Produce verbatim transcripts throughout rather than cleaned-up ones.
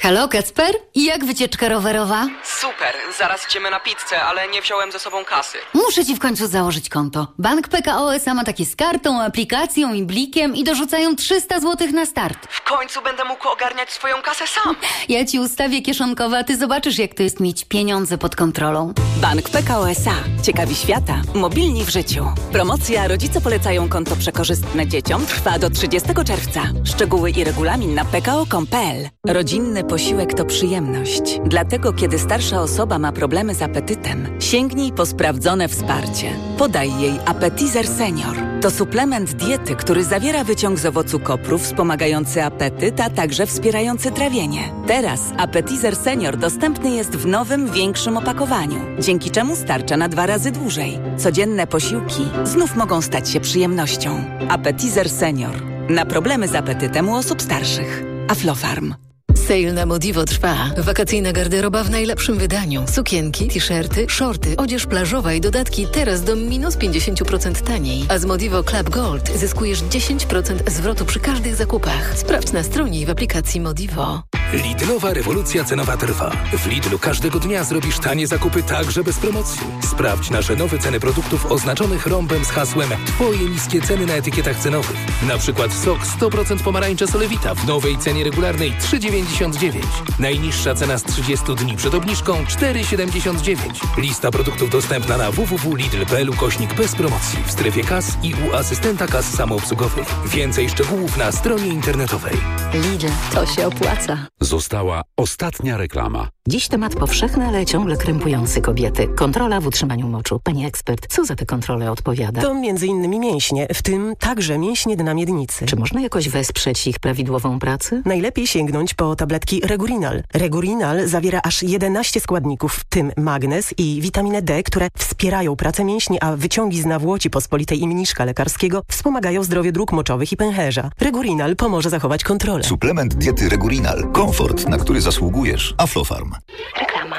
Halo, Kacper? Jak wycieczka rowerowa? Super, zaraz idziemy na pizzę, ale nie wziąłem ze sobą kasy. Muszę ci w końcu założyć konto. Bank P K O S A ma takie z kartą, aplikacją i blikiem i dorzucają trzysta złotych na start. W końcu będę mógł ogarniać swoją kasę sam. Ja ci ustawię kieszonkowe, a ty zobaczysz, jak to jest mieć pieniądze pod kontrolą. Bank P K O S A. Ciekawi świata. Mobilni w życiu. Promocja Rodzice polecają konto przekorzystne dzieciom trwa do trzydziestego czerwca. Szczegóły i regulamin na p k o kropka com kropka p l. Rodzinny posiłek to przyjemność. Dlatego, kiedy starsza osoba ma problemy z apetytem, sięgnij po sprawdzone wsparcie. Podaj jej Appetizer Senior. To suplement diety, który zawiera wyciąg z owocu kopru wspomagający apetyt, a także wspierający trawienie. Teraz Appetizer Senior dostępny jest w nowym, większym opakowaniu, dzięki czemu starcza na dwa razy dłużej. Codzienne posiłki znów mogą stać się przyjemnością. Appetizer Senior. Na problemy z apetytem u osób starszych. Aflofarm. Sale na Modivo trwa. Wakacyjna garderoba w najlepszym wydaniu. Sukienki, t-shirty, shorty, odzież plażowa i dodatki teraz do minus pięćdziesiąt procent taniej. A z Modivo Club Gold zyskujesz dziesięć procent zwrotu przy każdych zakupach. Sprawdź na stronie i w aplikacji Modivo. Lidlowa rewolucja cenowa trwa. W Lidlu każdego dnia zrobisz tanie zakupy także bez promocji. Sprawdź nasze nowe ceny produktów oznaczonych rąbem z hasłem Twoje niskie ceny na etykietach cenowych. Na przykład sok sto procent pomarańcza Solewita w nowej cenie regularnej trzy dziewięćdziesiąt dziewięć. Najniższa cena z trzydziestu dni przed obniżką cztery siedemdziesiąt dziewięć. Lista produktów dostępna na w w w kropka lidl kropka p l ukośnik bez promocji w strefie kas i u asystenta kas samoobsługowych. Więcej szczegółów na stronie internetowej. Lidl, to się opłaca. Została ostatnia reklama. Dziś temat powszechny, ale ciągle krępujący kobiety. Kontrola w utrzymaniu moczu. Pani ekspert, co za tę kontrolę odpowiada? To między innymi mięśnie, w tym także mięśnie dna miednicy. Czy można jakoś wesprzeć ich prawidłową pracę? Najlepiej sięgnąć po tabletki Regurinal. Regurinal zawiera aż jedenaście składników, w tym magnez i witaminę D, które wspierają pracę mięśni, a wyciągi z nawłoci pospolitej i mniszka lekarskiego wspomagają zdrowie dróg moczowych i pęcherza. Regurinal pomoże zachować kontrolę. Suplement diety Regurinal. Komfort, na który zasługujesz. Aflofarm. Reklama.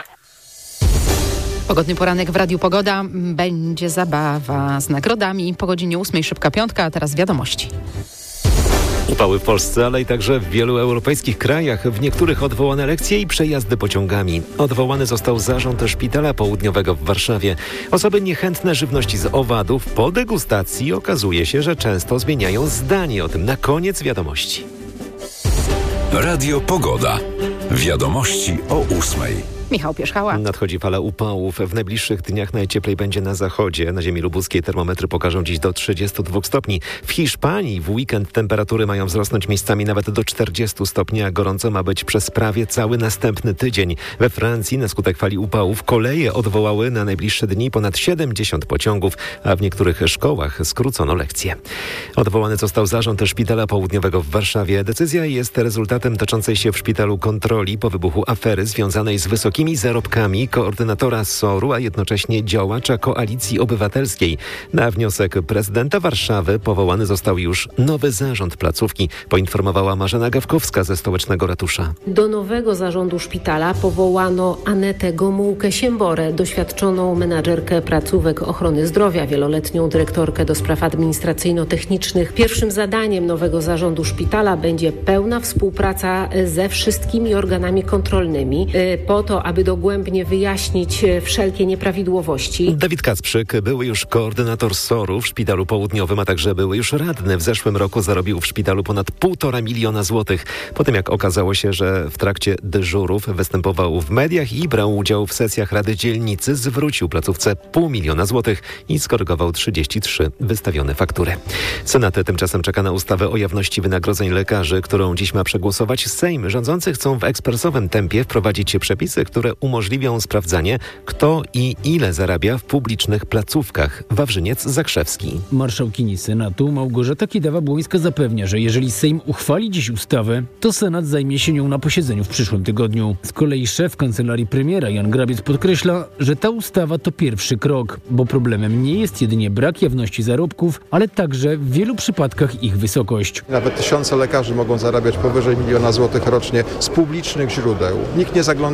Pogodny poranek w Radiu Pogoda. Będzie zabawa z nagrodami. Po godzinie ósmej szybka piątka, a teraz wiadomości. Upały w Polsce, ale i także w wielu europejskich krajach. W niektórych odwołane lekcje i przejazdy pociągami. Odwołany został zarząd Szpitala Południowego w Warszawie. Osoby niechętne żywności z owadów po degustacji okazuje się, że często zmieniają zdanie. O tym na koniec wiadomości. Radio Pogoda. Wiadomości o ósmej. Michał Pierzchała. Nadchodzi fala upałów. W najbliższych dniach najcieplej będzie na zachodzie. Na ziemi lubuskiej termometry pokażą dziś do trzydziestu dwóch stopni. W Hiszpanii w weekend temperatury mają wzrosnąć miejscami nawet do czterdziestu stopni, a gorąco ma być przez prawie cały następny tydzień. We Francji na skutek fali upałów koleje odwołały na najbliższe dni ponad siedemdziesiąt pociągów, a w niektórych szkołach skrócono lekcje. Odwołany został zarząd Szpitala Południowego w Warszawie. Decyzja jest rezultatem toczącej się w szpitalu kontroli po wybuchu afery związanej z wysokimi zarobkami koordynatora S O R-u, a jednocześnie działacza Koalicji Obywatelskiej. Na wniosek prezydenta Warszawy powołany został już nowy zarząd placówki, poinformowała Marzena Gawkowska ze Stołecznego Ratusza. Do nowego zarządu szpitala powołano Anetę Gomułkę-Siemborę, doświadczoną menadżerkę placówek ochrony zdrowia, wieloletnią dyrektorkę do spraw administracyjno-technicznych. Pierwszym zadaniem nowego zarządu szpitala będzie pełna współpraca ze wszystkimi organami kontrolnymi po to, aby dogłębnie wyjaśnić wszelkie nieprawidłowości. Dawid Kacprzyk, były już koordynator S O R-u w Szpitalu Południowym, a także były już radny. W zeszłym roku zarobił w szpitalu ponad półtora miliona złotych. Po tym jak okazało się, że w trakcie dyżurów występował w mediach i brał udział w sesjach Rady Dzielnicy, zwrócił placówce pół miliona złotych i skorygował trzydzieści trzy wystawione faktury. Senat tymczasem czeka na ustawę o jawności wynagrodzeń lekarzy, którą dziś ma przegłosować Sejm. Rządzący chcą w ekspresowym tempie wprowadzić przepisy, które umożliwią sprawdzanie, kto i ile zarabia w publicznych placówkach. Wawrzyniec Zakrzewski. Marszałkini Senatu Małgorzata Kidawa-Błońska zapewnia, że jeżeli Sejm uchwali dziś ustawę, to Senat zajmie się nią na posiedzeniu w przyszłym tygodniu. Z kolei szef kancelarii premiera Jan Grabiec podkreśla, że ta ustawa to pierwszy krok, bo problemem nie jest jedynie brak jawności zarobków, ale także w wielu przypadkach ich wysokość. Nawet tysiące lekarzy mogą zarabiać powyżej miliona złotych rocznie z publicznych źródeł. Nikt nie zagląda nikomu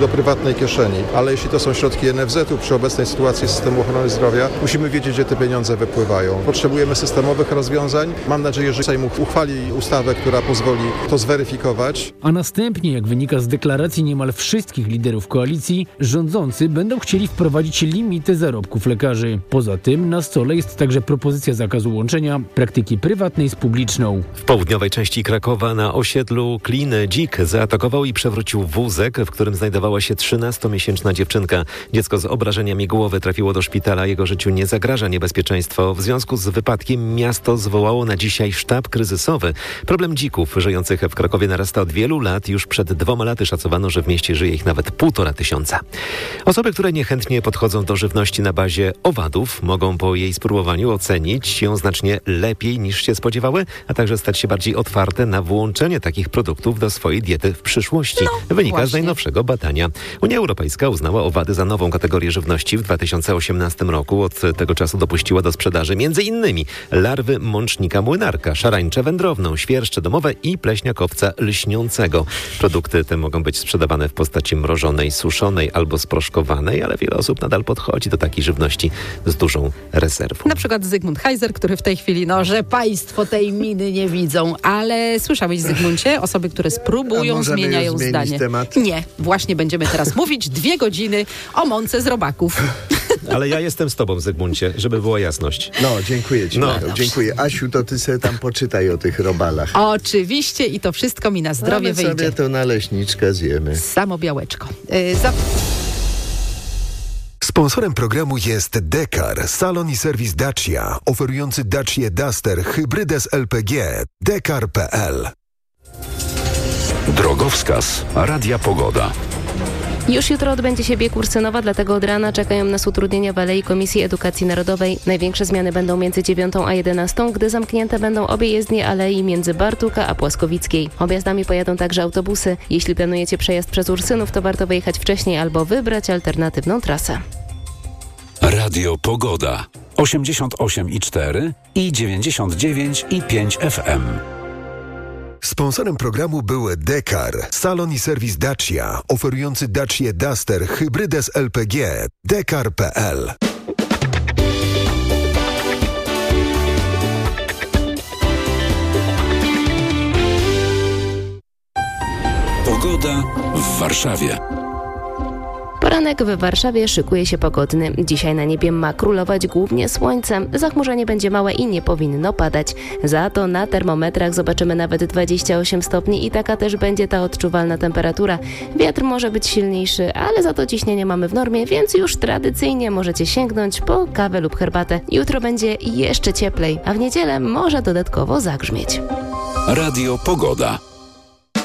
do prywatnej kieszeni. Ale jeśli to są środki N F Z u przy obecnej sytuacji systemu ochrony zdrowia, musimy wiedzieć, gdzie te pieniądze wypływają. Potrzebujemy systemowych rozwiązań. Mam nadzieję, że Sejm uchwali ustawę, która pozwoli to zweryfikować. A następnie, jak wynika z deklaracji niemal wszystkich liderów koalicji, rządzący będą chcieli wprowadzić limity zarobków lekarzy. Poza tym na stole jest także propozycja zakazu łączenia praktyki prywatnej z publiczną. W południowej części Krakowa na osiedlu Klin dzik zaatakował i przewrócił wózek, w którym znajdowała się trzynastomiesięczna dziewczynka. Dziecko z obrażeniami głowy trafiło do szpitala. Jego życiu nie zagraża niebezpieczeństwo. W związku z wypadkiem miasto zwołało na dzisiaj sztab kryzysowy. Problem dzików żyjących w Krakowie narasta od wielu lat. Już przed dwoma laty szacowano, że w mieście żyje ich nawet półtora tysiąca. Osoby, które niechętnie podchodzą do żywności na bazie owadów, mogą po jej spróbowaniu ocenić ją znacznie lepiej niż się spodziewały, a także stać się bardziej otwarte na włączenie takich produktów do swojej diety w przyszłości. No, Wynika właśnie z najnowszego badania. Unia Europejska uznała owady za nową kategorię żywności w dwa tysiące osiemnastym roku. Od tego czasu dopuściła do sprzedaży między innymi larwy mącznika młynarka, szarańcze wędrowną, świerszcze domowe i pleśniakowca lśniącego. Produkty te mogą być sprzedawane w postaci mrożonej, suszonej albo sproszkowanej, ale wiele osób nadal podchodzi do takiej żywności z dużą rezerwą. Na przykład Zygmunt Heiser, który w tej chwili, no, że państwo tej miny nie widzą, ale słyszałeś, Zygmuncie, osoby, które spróbują, zmieniają zdanie. Temat? Nie, właśnie będziemy teraz mówić dwie godziny o mące z robaków. Ale ja jestem z tobą, Zygmuncie, żeby była jasność. No, dziękuję ci. No. Dziękuję. Asiu, to ty sobie tam poczytaj o tych robalach. Oczywiście i to wszystko mi na zdrowie Ale wyjdzie. sobie to naleśniczkę zjemy. Samo białeczko. Yy, za... Sponsorem programu jest Dekar, salon i serwis Dacia, oferujący Dacia Duster hybrydę z L P G. Dekar kropka p l. Drogowskaz Radia Pogoda. Już jutro odbędzie się bieg Ursynowa, dlatego od rana czekają nas utrudnienia w Alei Komisji Edukacji Narodowej. Największe zmiany będą między dziewiątą a jedenastą, gdy zamknięte będą obie jezdnie alei między Bartuka a Płaskowickiej. Objazdami pojadą także autobusy. Jeśli planujecie przejazd przez Ursynów, to warto wyjechać wcześniej albo wybrać alternatywną trasę. Radio Pogoda. osiemdziesiąt osiem i cztery i dziewięćdziesiąt dziewięć i pięć F M. Sponsorem programu był Dekar, salon i serwis Dacia, oferujący Dacia Duster hybrydę z L P G. Dekar kropka p l. Pogoda w Warszawie. Poranek w Warszawie szykuje się pogodny. Dzisiaj na niebie ma królować głównie słońce. Zachmurzenie będzie małe i nie powinno padać. Za to na termometrach zobaczymy nawet dwadzieścia osiem stopni i taka też będzie ta odczuwalna temperatura. Wiatr może być silniejszy, ale za to ciśnienie mamy w normie, więc już tradycyjnie możecie sięgnąć po kawę lub herbatę. Jutro będzie jeszcze cieplej, a w niedzielę może dodatkowo zagrzmieć. Radio Pogoda.